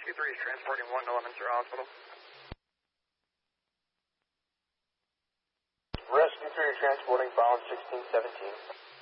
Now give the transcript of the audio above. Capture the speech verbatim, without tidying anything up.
Rescue three is transporting one to Leominster Hospital. Rescue three is transporting bound sixteen seventeen.